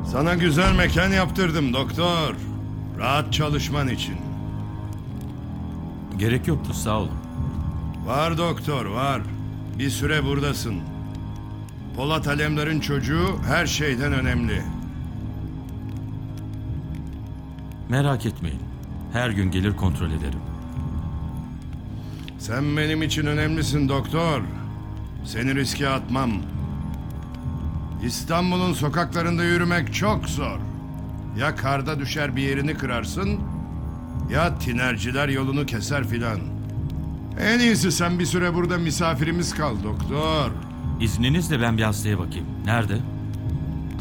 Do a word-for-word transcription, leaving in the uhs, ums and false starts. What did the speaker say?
Sana güzel mekan yaptırdım doktor. Rahat çalışman için. Gerek yoktu, sağ olun. Var doktor, var. Bir süre buradasın. Polat Alemdar'ın çocuğu her şeyden önemli. Merak etmeyin. Her gün gelir kontrol ederim. Sen benim için önemlisin doktor. Seni riske atmam. İstanbul'un sokaklarında yürümek çok zor. Ya karda düşer bir yerini kırarsın, ya tinerciler yolunu keser filan. En iyisi sen bir süre burada misafirimiz kal doktor. İzninizle ben bir hastaya bakayım. Nerede?